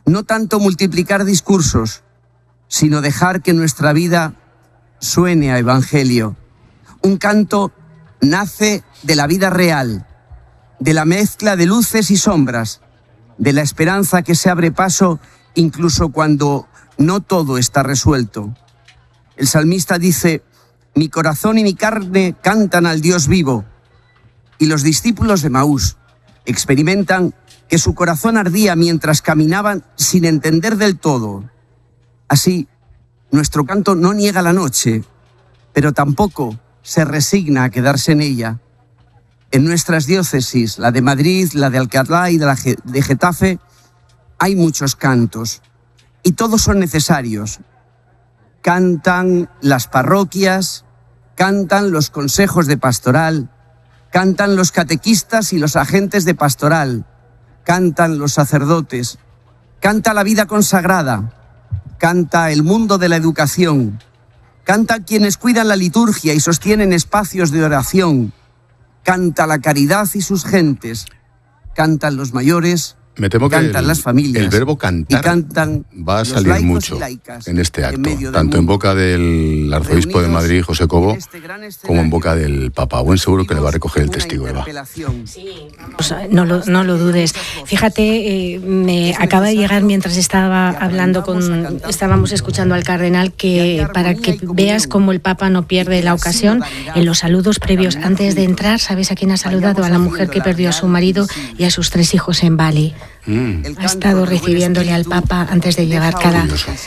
No tanto multiplicar discursos, sino dejar que nuestra vida suene a evangelio. Un canto nace de la vida real, de la mezcla de luces y sombras, de la esperanza que se abre paso incluso cuando no todo está resuelto. El salmista dice: mi corazón y mi carne cantan al Dios vivo. Y los discípulos de Maús experimentan que su corazón ardía mientras caminaban sin entender del todo. Así, nuestro canto no niega la noche, pero tampoco se resigna a quedarse en ella. En nuestras diócesis, la de Madrid, la de Alcalá y de Getafe, hay muchos cantos, y todos son necesarios. Cantan las parroquias, cantan los consejos de pastoral, cantan los catequistas y los agentes de pastoral, cantan los sacerdotes, canta la vida consagrada, canta el mundo de la educación, cantan quienes cuidan la liturgia y sostienen espacios de oración, canta la caridad y sus gentes, cantan los mayores, me temo que cantan las familias, el verbo cantar va a salir mucho en este acto, tanto en boca del arzobispo de Madrid, José Cobo, como en boca del Papa. Buen seguro que le va a recoger el testigo, Eva. Sí, vamos, no lo dudes. Fíjate, me acaba de llegar mientras estábamos escuchando al cardenal, que para que veas cómo el Papa no pierde la ocasión, en los saludos previos antes de entrar, ¿sabes a quién ha saludado? A la mujer que perdió a su marido y a sus 3 hijos en Bali. Ha estado recibiéndole al Papa antes de llevar cada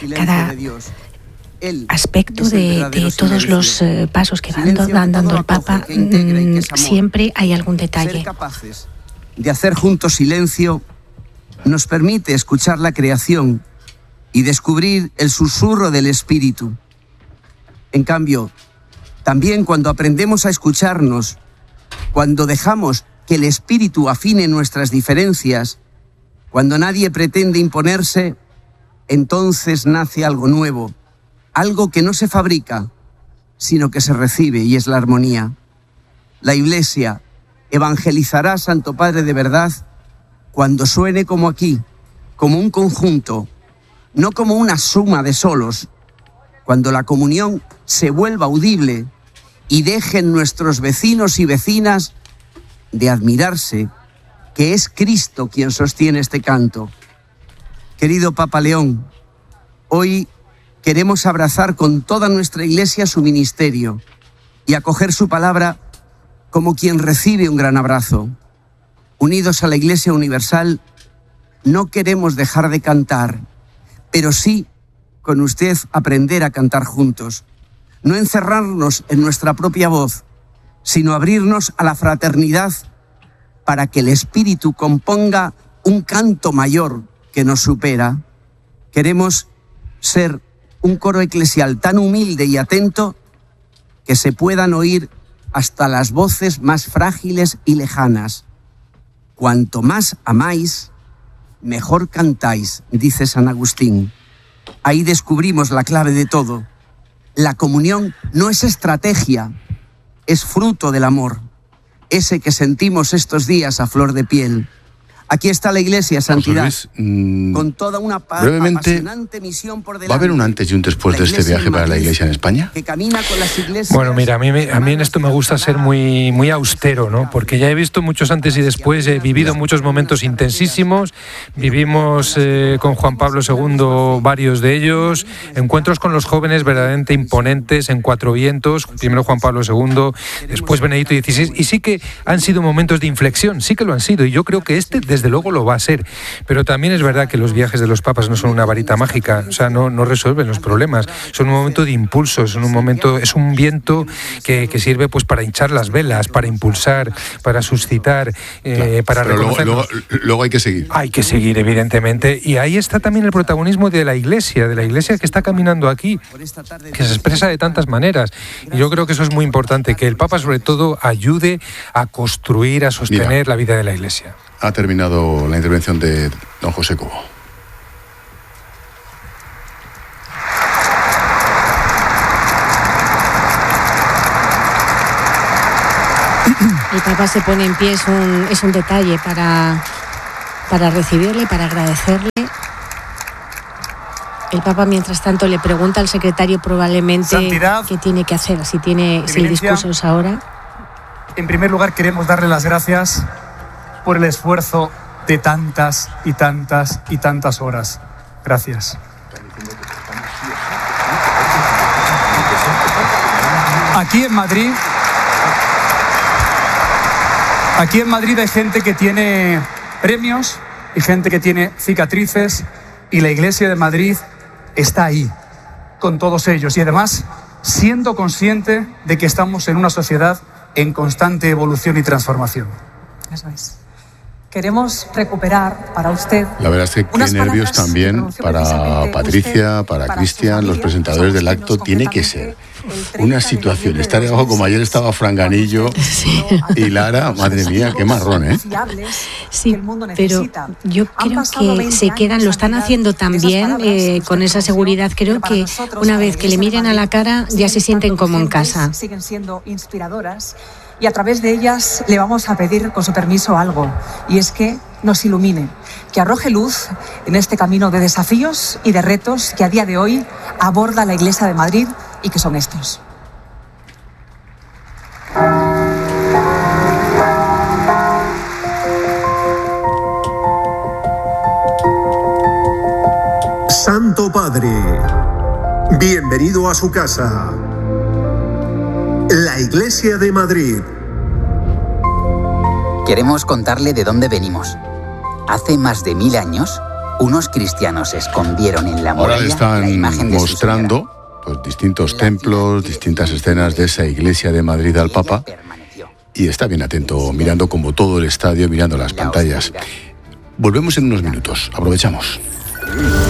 aspecto de todos los pasos que va dando el Papa. Siempre hay algún detalle. Ser capaces de hacer juntos silencio nos permite escuchar la creación y descubrir el susurro del Espíritu. En cambio, también cuando aprendemos a escucharnos, cuando dejamos que el Espíritu afine nuestras diferencias, cuando nadie pretende imponerse, entonces nace algo nuevo, algo que no se fabrica, sino que se recibe, y es la armonía. La Iglesia evangelizará, Santo Padre de verdad, cuando suene como aquí, como un conjunto, no como una suma de solos, cuando la comunión se vuelva audible y dejen nuestros vecinos y vecinas de admirarse que es Cristo quien sostiene este canto. Querido Papa León, hoy queremos abrazar con toda nuestra Iglesia su ministerio y acoger su palabra como quien recibe un gran abrazo. Unidos a la Iglesia Universal, no queremos dejar de cantar, pero sí, con usted, aprender a cantar juntos. No encerrarnos en nuestra propia voz, sino abrirnos a la fraternidad para que el Espíritu componga un canto mayor que nos supera. Queremos ser un coro eclesial tan humilde y atento que se puedan oír hasta las voces más frágiles y lejanas. Cuanto más amáis, mejor cantáis, dice San Agustín. Ahí descubrimos la clave de todo. La comunión no es estrategia, es fruto del amor, ese que sentimos estos días a flor de piel. Aquí está la Iglesia, Santidad, con toda una apasionante misión por delante. ¿Va a haber un antes y un después de este viaje para la Iglesia en España? Que camina con las iglesias. Bueno, mira, a mí en esto me gusta ser muy austero, ¿no? Porque ya he visto muchos antes y después, he vivido muchos momentos intensísimos. Vivimos con Juan Pablo II varios de ellos, encuentros con los jóvenes verdaderamente imponentes en Cuatro Vientos, primero Juan Pablo II, después Benedicto XVI, y sí que han sido momentos de inflexión, sí que lo han sido, y yo creo que desde luego lo va a ser, pero también es verdad que los viajes de los papas no son una varita mágica, o sea, no resuelven los problemas, son un momento de impulso, es un viento que sirve pues para hinchar las velas, para impulsar, para suscitar, para reconocer. Luego hay que seguir. Hay que seguir, evidentemente, y ahí está también el protagonismo de la Iglesia que está caminando aquí, que se expresa de tantas maneras, y yo creo que eso es muy importante, que el Papa sobre todo ayude a construir, a sostener la vida de la Iglesia. Ha terminado la intervención de don José Cobo. El Papa se pone en pie, es un detalle para recibirle, para agradecerle. El Papa, mientras tanto, le pregunta al secretario probablemente Santidad, qué tiene que hacer, si el discurso es ahora. En primer lugar, queremos darle las gracias por el esfuerzo de tantas y tantas y tantas horas. Gracias. Aquí en Madrid hay gente que tiene premios y gente que tiene cicatrices, y la Iglesia de Madrid está ahí con todos ellos, y además siendo consciente de que estamos en una sociedad en constante evolución y transformación. Eso es. Queremos recuperar para usted... La verdad es que qué nervios también para Patricia, para Cristian, los presentadores del acto. Tiene que ser una situación. Estar debajo, como ayer estaba Franganillo y Lara, madre mía, qué marrón, ¿eh? Sí, pero yo creo que se quedan, lo están haciendo tan bien, con esa seguridad. Creo que una vez que le miren a la cara ya se sienten como en casa. Siguen siendo inspiradoras. Y a través de ellas le vamos a pedir, con su permiso, algo, y es que nos ilumine, que arroje luz en este camino de desafíos y de retos que a día de hoy aborda la Iglesia de Madrid, y que son estos. Santo Padre, bienvenido a su casa. La Iglesia de Madrid. Queremos contarle de dónde venimos. Hace más de 1000 años, unos cristianos escondieron en la muralla la imagen de su Señora. Ahora le están mostrando distintos templos, distintas escenas de esa Iglesia de Madrid al Papa, y está bien atento, mirando como todo el estadio, mirando las pantallas. Volvemos en unos minutos, aprovechamos.